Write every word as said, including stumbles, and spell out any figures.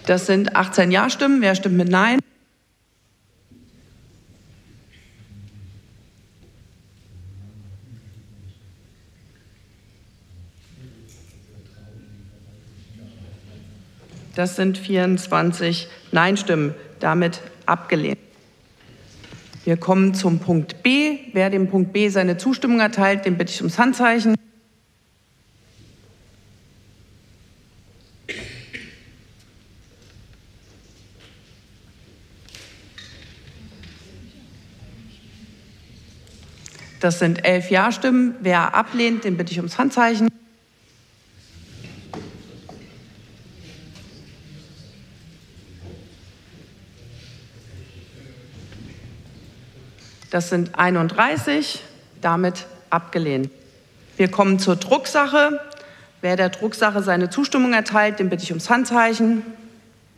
Das sind achtzehn Ja-Stimmen. Wer stimmt mit Nein? Das sind vierundzwanzig Nein-Stimmen, damit abgelehnt. Wir kommen zum Punkt B. Wer dem Punkt B seine Zustimmung erteilt, den bitte ich ums Handzeichen. Das sind elf Ja-Stimmen. Wer ablehnt, den bitte ich ums Handzeichen. Das sind einunddreißig, damit abgelehnt. Wir kommen zur Drucksache. Wer der Drucksache seine Zustimmung erteilt, den bitte ich ums Handzeichen.